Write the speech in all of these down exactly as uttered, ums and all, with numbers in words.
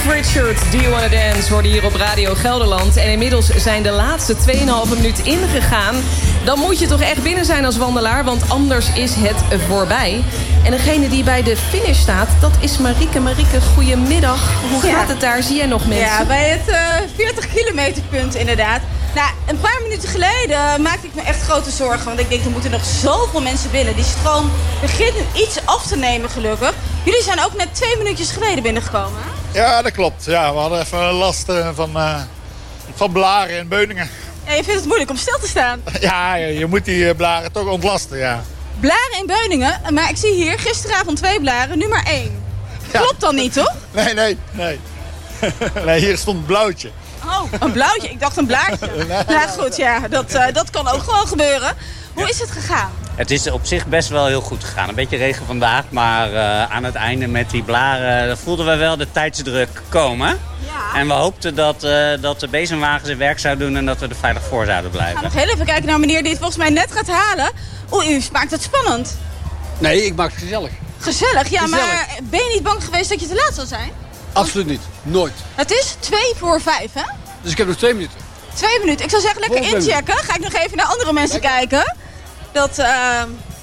Cliff Richard, Do You Wanna Dance, hoorde hier op Radio Gelderland. En inmiddels zijn de laatste twee komma vijf minuut ingegaan. Dan moet je toch echt binnen zijn als wandelaar, want anders is het voorbij. En degene die bij de finish staat, dat is Marieke. Marieke, goedemiddag. Hoe ja. gaat het daar? Zie jij nog mensen? Ja, bij het uh, veertig kilometer punt inderdaad. Nou, een paar minuten geleden maakte ik me echt grote zorgen. Want ik denk, er moeten nog zoveel mensen binnen. Die stroom begint iets af te nemen, gelukkig. Jullie zijn ook net twee minuutjes geleden binnengekomen, hè? Ja, dat klopt. Ja, we hadden even last uh, van, uh, van blaren en beuningen. Ja, je vindt het moeilijk om stil te staan. Ja, je moet die uh, blaren toch ontlasten, ja. Blaren en beuningen, maar ik zie hier gisteravond twee blaren, nu maar één. Ja. Klopt dan niet, toch? Nee, nee, nee. Nee, hier stond een blauwtje. Oh, een blauwtje. Ik dacht een blaadje. Nee, nou goed, ja, dat, uh, dat kan ook gewoon gebeuren. Hoe ja. is het gegaan? Het is op zich best wel heel goed gegaan. Een beetje regen vandaag, maar uh, aan het einde met die blaren voelden we wel de tijdsdruk komen. Ja. En we hoopten dat, uh, dat de bezemwagen zijn werk zou doen en dat we er veilig voor zouden blijven. Ik ga nog heel even kijken naar meneer die het volgens mij net gaat halen. Oeh, u maakt het spannend. Nee, ik maak het gezellig. Gezellig? Ja, gezellig. Maar ben je niet bang geweest dat je te laat zou zijn? Absoluut niet. Nooit. Het is twee voor vijf, hè? Dus ik heb nog twee minuten. Twee minuten. Ik zou zeggen, lekker Volgens inchecken. Ga ik nog even naar andere mensen lekker. kijken. Dat, uh...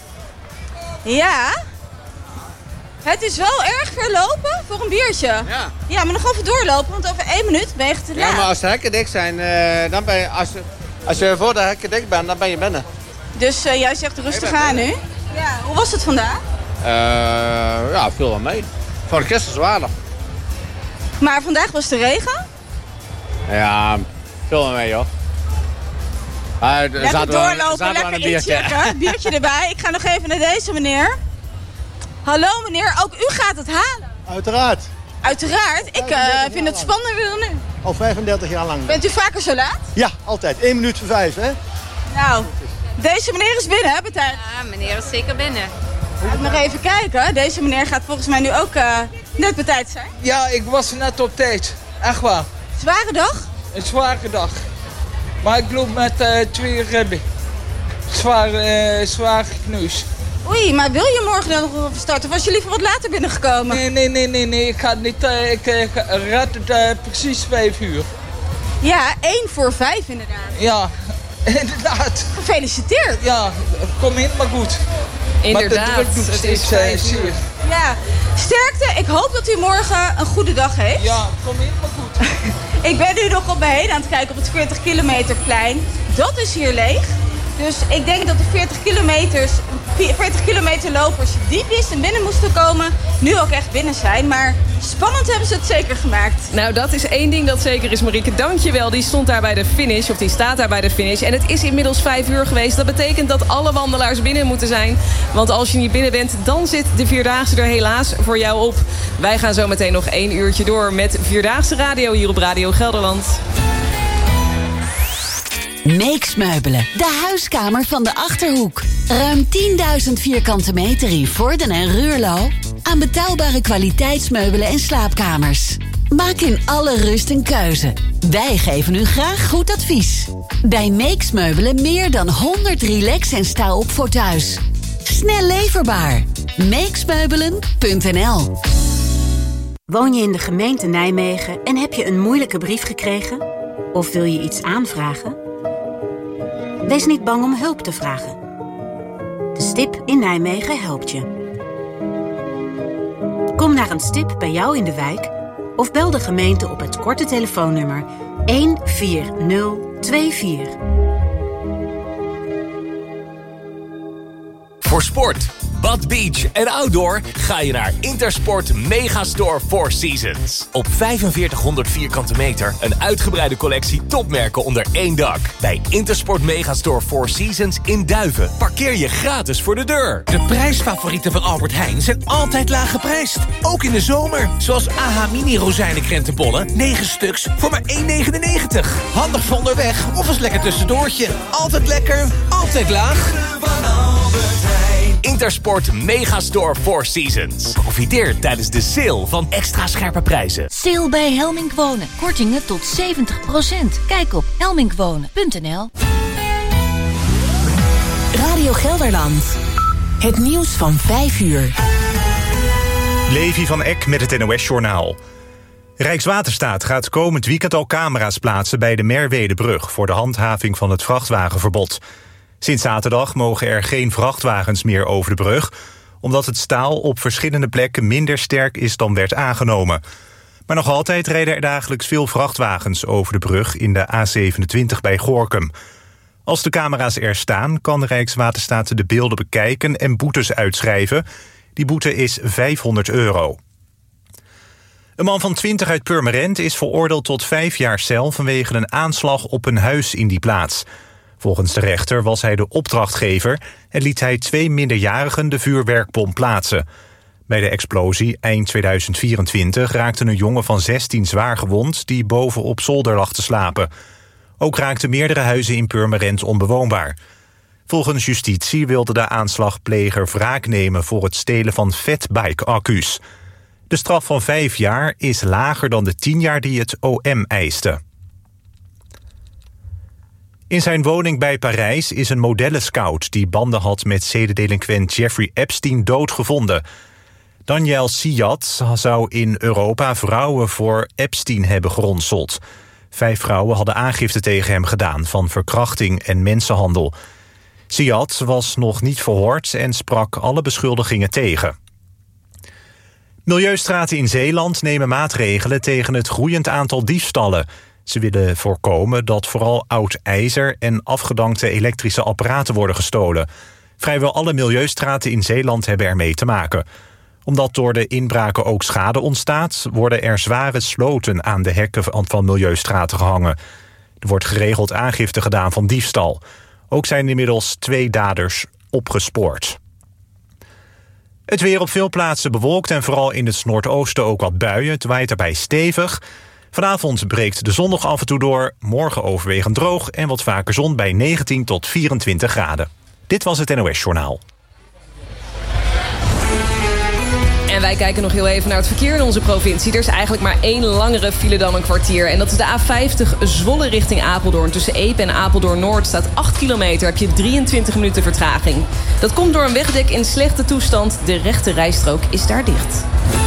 ja... Het is wel erg ver lopen voor een biertje. Ja. Ja, maar nog even doorlopen, want over één minuut ben je te laat. Ja, maar als de hekken dicht zijn, uh, dan ben je... Als je, als je voor de hekken dicht bent, dan ben je binnen. Dus uh, jij zegt rustig aan nu. Ja, hoe was het vandaag? Uh, ja, viel wel mee. Voor de gisteren zwaarder. Maar vandaag was de regen? Ja, veel wel mee, hoor. Maar, lekker doorlopen, lekker inchecken. Biertje erbij. Ik ga nog even naar deze meneer. Hallo meneer, ook u gaat het halen? Uiteraard. Uiteraard? Ik uh, vind het spannender dan nu. Al vijfendertig jaar lang. Bent u vaker zo laat? Ja, altijd. één minuut voor vijf, hè? Nou, deze meneer is binnen, hè, Betijn? Ja, meneer is zeker binnen. Laat nog even kijken. Deze meneer gaat volgens mij nu ook uh, net bij tijd zijn. Ja, ik was net op tijd. Echt waar. Zware dag? Een zware dag. Maar ik loop met uh, twee ribben. Zwaar, uh, zwaar gekneus. Oei, maar wil je morgen dan nog starten? Of was je liever wat later binnengekomen? Nee, nee, nee, nee, nee. Ik ga niet. Uh, ik uh, red het uh, precies vijf uur. Ja, één voor vijf inderdaad. Ja, inderdaad. Gefeliciteerd. Ja, kom helemaal goed. Inderdaad, maar de druk doet het steeds, is vijf uh, uur. Ja, sterkte. Ik hoop dat u morgen een goede dag heeft. Ja, kom helemaal goed. Ik ben nu nog op mijn heen aan het kijken op het veertig kilometer plein. Dat is hier leeg. Dus ik denk dat de veertig kilometer lopers die piste binnen moesten komen, nu ook echt binnen zijn. Maar spannend hebben ze het zeker gemaakt. Nou, dat is één ding dat zeker is, Marieke. Dankjewel. Die stond daar bij de finish, of die staat daar bij de finish. En het is inmiddels vijf uur geweest. Dat betekent dat alle wandelaars binnen moeten zijn. Want als je niet binnen bent, dan zit de Vierdaagse er helaas voor jou op. Wij gaan zo meteen nog één uurtje door met Vierdaagse Radio hier op Radio Gelderland. Meeks Meubelen, de huiskamer van de Achterhoek. Ruim tienduizend vierkante meter in Vorden en Ruurlo. Aan betaalbare kwaliteitsmeubelen en slaapkamers. Maak in alle rust een keuze. Wij geven u graag goed advies. Bij Meeks Meubelen meer dan honderd relax- en sta-op voor thuis. Snel leverbaar. meeksmeubelen punt n l. Woon je in de gemeente Nijmegen en heb je een moeilijke brief gekregen? Of wil je iets aanvragen? Wees niet bang om hulp te vragen. De stip in Nijmegen helpt je. Kom naar een stip bij jou in de wijk of bel de gemeente op het korte telefoonnummer een vier nul twee vier. Voor sport, bad, beach en outdoor ga je naar Intersport Megastore Four Seasons. Op vijfenveertighonderd vierkante meter een uitgebreide collectie topmerken onder één dak. Bij Intersport Megastore Four Seasons in Duiven parkeer je gratis voor de deur. De prijsfavorieten van Albert Heijn zijn altijd laag geprijsd. Ook in de zomer. Zoals A H Mini rozijnen krentenbollen. negen stuks voor maar één negenennegentig. Handig voor onderweg of als lekker tussendoortje. Altijd lekker, altijd laag. Intersport Megastore Four Seasons. Profiteer tijdens de sale van extra scherpe prijzen. Sale bij Helmink Wonen. Kortingen tot zeventig procent. Kijk op helminkwonen punt n l. Radio Gelderland. Het nieuws van vijf uur. Levi van Eck met het N O S-journaal. Rijkswaterstaat gaat komend weekend al camera's plaatsen bij de Merwedebrug voor de handhaving van het vrachtwagenverbod. Sinds zaterdag mogen er geen vrachtwagens meer over de brug, omdat het staal op verschillende plekken minder sterk is dan werd aangenomen. Maar nog altijd rijden er dagelijks veel vrachtwagens over de brug in de A zevenentwintig bij Gorinchem. Als de camera's er staan, kan de Rijkswaterstaat de beelden bekijken en boetes uitschrijven. Die boete is vijfhonderd euro. Een man van twintig uit Purmerend is veroordeeld tot vijf jaar cel vanwege een aanslag op een huis in die plaats. Volgens de rechter was hij de opdrachtgever en liet hij twee minderjarigen de vuurwerkbom plaatsen. Bij de explosie eind tweeduizend vierentwintig raakte een jongen van zestien zwaar gewond die boven op zolder lag te slapen. Ook raakten meerdere huizen in Purmerend onbewoonbaar. Volgens justitie wilde de aanslagpleger wraak nemen voor het stelen van fatbike-accu's. De straf van vijf jaar is lager dan de tien jaar die het O M eiste. In zijn woning bij Parijs is een modellenscout die banden had met zedendelinquent Jeffrey Epstein doodgevonden. Daniel Siat zou in Europa vrouwen voor Epstein hebben geronseld. Vijf vrouwen hadden aangifte tegen hem gedaan van verkrachting en mensenhandel. Siat was nog niet verhoord en sprak alle beschuldigingen tegen. Milieustraten in Zeeland nemen maatregelen tegen het groeiend aantal diefstallen. Ze willen voorkomen dat vooral oud ijzer en afgedankte elektrische apparaten worden gestolen. Vrijwel alle milieustraten in Zeeland hebben ermee te maken. Omdat door de inbraken ook schade ontstaat, worden er zware sloten aan de hekken van milieustraten gehangen. Er wordt geregeld aangifte gedaan van diefstal. Ook zijn inmiddels twee daders opgespoord. Het weer op veel plaatsen bewolkt en vooral in het noordoosten ook wat buien. Het waait erbij stevig. Vanavond breekt de zon nog af en toe door. Morgen overwegend droog en wat vaker zon bij negentien tot vierentwintig graden. Dit was het N O S-journaal. En wij kijken nog heel even naar het verkeer in onze provincie. Er is eigenlijk maar één langere file dan een kwartier. En dat is de A vijftig Zwolle richting Apeldoorn. Tussen Epe en Apeldoorn-Noord staat acht kilometer. Heb je drieëntwintig minuten vertraging. Dat komt door een wegdek in slechte toestand. De rechte rijstrook is daar dicht.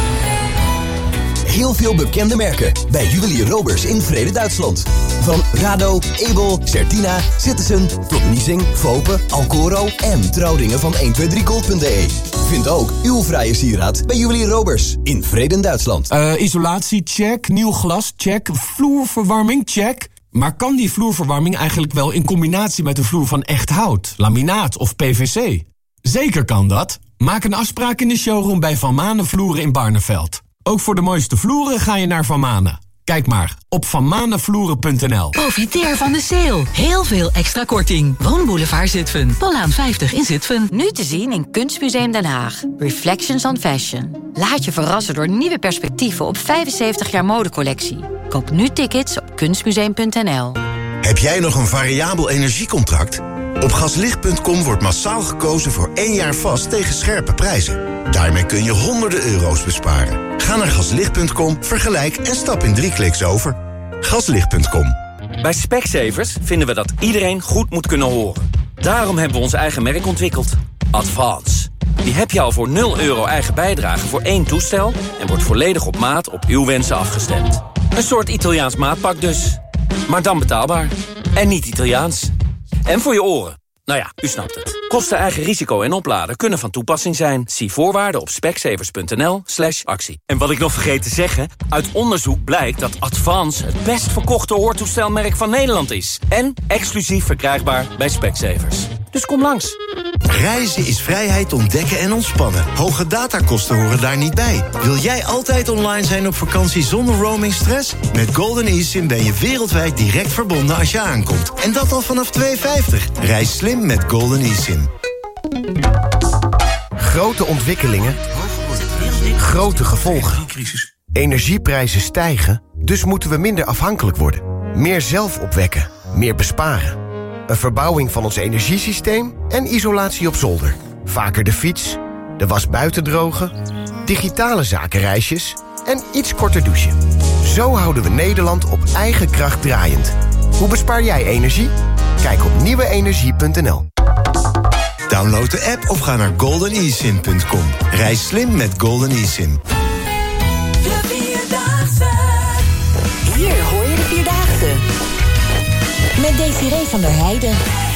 Heel veel bekende merken bij Juwelier Roberts in Vrede, Duitsland. Van Rado, Ebel, Certina, Citizen tot Niesing, Fope, Alcoro en trouwringen van honderdtwintig gold punt d e. Vind ook uw vrije sieraad bij Juwelier Roberts in Vrede, Duitsland. Uh, isolatie, check. Nieuw glas, check. Vloerverwarming, check. Maar kan die vloerverwarming eigenlijk wel in combinatie met een vloer van echt hout, laminaat of P V C? Zeker kan dat. Maak een afspraak in de showroom bij Van Manen Vloeren in Barneveld. Ook voor de mooiste vloeren ga je naar Van Manen. Kijk maar op van manenvloeren punt n l. Profiteer van de sale. Heel veel extra korting. Woonboulevard Zutphen. Pollaan vijftig in Zutphen. Nu te zien in Kunstmuseum Den Haag. Reflections on Fashion. Laat je verrassen door nieuwe perspectieven op vijfenzeventig jaar modecollectie. Koop nu tickets op kunstmuseum punt n l. Heb jij nog een variabel energiecontract? Op gaslicht punt com wordt massaal gekozen voor één jaar vast tegen scherpe prijzen. Daarmee kun je honderden euro's besparen. Ga naar gaslicht punt com, vergelijk en stap in drie kliks over. gaslicht punt com. Bij Specsavers vinden we dat iedereen goed moet kunnen horen. Daarom hebben we ons eigen merk ontwikkeld. Advance. Die heb je al voor nul euro eigen bijdrage voor één toestel en wordt volledig op maat op uw wensen afgestemd. Een soort Italiaans maatpak dus. Maar dan betaalbaar. En niet Italiaans. En voor je oren. Nou ja, u snapt het. Kosten, eigen risico en opladen kunnen van toepassing zijn. Zie voorwaarden op specsavers punt n l slash actie. En wat ik nog vergeet te zeggen, uit onderzoek blijkt dat Advance het best verkochte hoortoestelmerk van Nederland is. En exclusief verkrijgbaar bij Specsavers. Dus kom langs. Reizen is vrijheid ontdekken en ontspannen. Hoge datakosten horen daar niet bij. Wil jij altijd online zijn op vakantie zonder roamingstress? Met Golden eSIM ben je wereldwijd direct verbonden als je aankomt. En dat al vanaf twee euro vijftig. Reis slim met Golden eSIM. Grote ontwikkelingen. Grote gevolgen. Energieprijzen stijgen, dus moeten we minder afhankelijk worden. Meer zelf opwekken, meer besparen. Een verbouwing van ons energiesysteem en isolatie op zolder. Vaker de fiets, de was buiten drogen, digitale zakenreisjes en iets korter douchen. Zo houden we Nederland op eigen kracht draaiend. Hoe bespaar jij energie? Kijk op nieuwe energie punt n l. Download de app of ga naar golden e sim punt com. Reis slim met Golden eSIM. De Vierdaagse. Desiree van der Heijden.